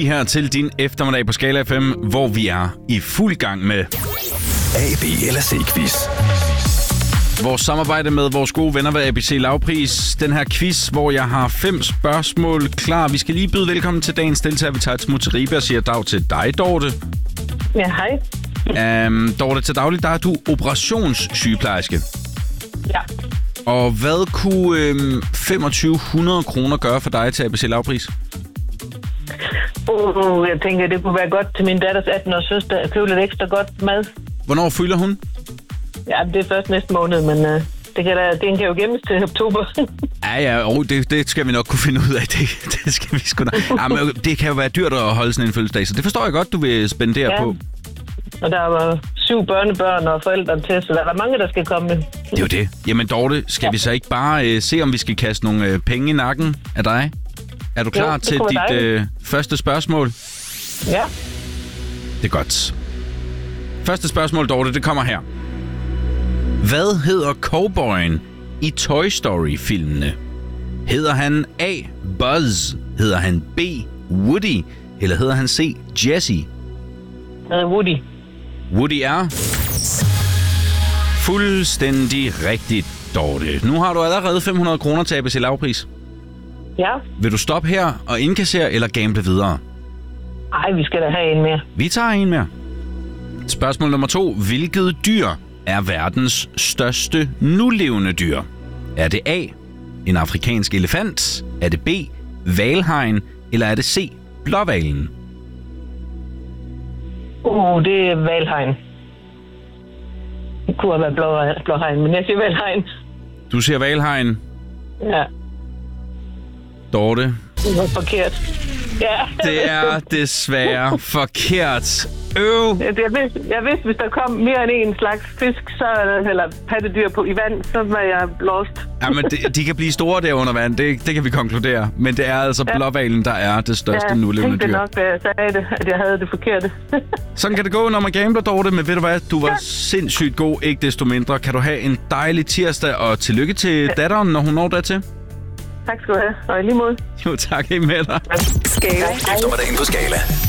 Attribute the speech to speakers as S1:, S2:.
S1: lige her til din eftermiddag på Skala FM, hvor vi er i fuld gang med
S2: A, B eller C-quiz.
S1: vores samarbejde med vores gode venner ved ABC Lavpris. Den her quiz, hvor jeg har 5 spørgsmål klar. Vi skal lige byde velkommen til dagens deltager. Vi tager et smut til Ribe og siger dag til dig, Dorte.
S3: Ja, hej.
S1: Dorte, til daglig der er du operationssygeplejerske.
S3: Ja.
S1: Og hvad kunne 2500 kroner gøre for dig til ABC Lavpris?
S3: Jeg tænker, det kunne være godt til min datters 18-års søster at købe lidt ekstra godt mad.
S1: Hvornår fylder hun?
S3: Ja, det er først næste måned, men den kan jo gemmes til oktober.
S1: Ja, det skal vi nok kunne finde ud af. Det skal vi sgu nok. Ja, men det kan jo være dyrt at holde sådan en fødselsdag, så det forstår jeg godt, du vil spendere på.
S3: Og der var 7 børnebørn og forældre til, så der er mange, der skal komme.
S1: Det er jo det. Jamen Dorte, skal vi så ikke bare se, om vi skal kaste nogle penge i nakken af dig? Er du klar til dit første spørgsmål?
S3: Ja.
S1: Det er godt. Første spørgsmål, Dorte, det kommer her. Hvad hedder cowboyen i Toy Story-filmene? Hedder han A. Buzz? Hedder han B. Woody? Eller hedder han C. Jessie?
S3: Woody.
S1: Woody er fuldstændig rigtigt, Dorte. Nu har du allerede 500 kroner til ABC Lavpris.
S3: Ja.
S1: Vil du stoppe her og indkassere eller gamble videre?
S3: Ej, vi skal da have en mere.
S1: Vi tager en mere. Spørgsmål nummer 2. Hvilket dyr er verdens største nulevende dyr? Er det A. en afrikansk elefant? Er det B. hvalhajen? Eller er det C. blåhvalen?
S3: Det er hvalhajen. Det kunne have været blåhajen, men jeg siger hvalhajen.
S1: Du siger hvalhajen.
S3: Ja.
S1: Dorte?
S3: Det var forkert. Ja.
S1: Det er desværre forkert.
S3: Jeg vidste, hvis der kom mere end en slags fisk, eller pattedyr i vand, så var jeg lost.
S1: Ja, men de kan blive store der under vand, det kan vi konkludere. Men det er altså blåhvalen, der er det største nulevende dyr.
S3: Ja, jeg tænkte nok, da jeg sagde det, at jeg havde det forkerte.
S1: Sådan kan det gå, når man gambler, Dorte. Men ved du hvad, du var sindssygt god, ikke desto mindre. Kan du have en dejlig tirsdag, og tillykke til datteren, når hun når dertil.
S3: Tak skal du have, og i lige måde.
S1: Jo, tak, i med dig.
S2: Skala. Eftermiddagen på Skala.